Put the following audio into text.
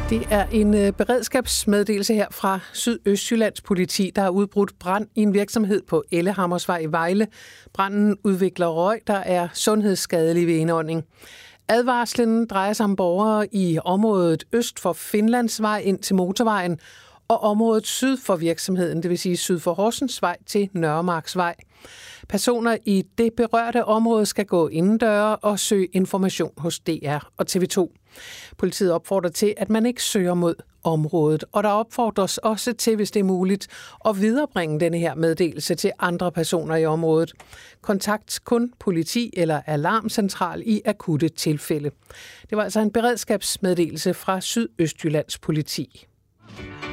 Det er en beredskabsmeddelelse her fra Sydøstjyllands politi, der har udbrudt brand i en virksomhed på Ellehammersvej i Vejle. Branden udvikler røg, der er sundhedsskadelig ved indånding. Advarslen drejer sig om borgere i området øst for Finlandsvej ind til motorvejen og området syd for virksomheden, det vil sige syd for Horsensvej til Nørremarksvej. Personer i det berørte område skal gå indendøre og søge information hos DR og TV2. Politiet opfordrer til, at man ikke søger mod området, og der opfordres også til, hvis det er muligt, at viderebringe denne her meddelelse til andre personer i området. Kontakt kun politi eller alarmcentral i akutte tilfælde. Det var altså en beredskabsmeddelelse fra Sydøstjyllands politi.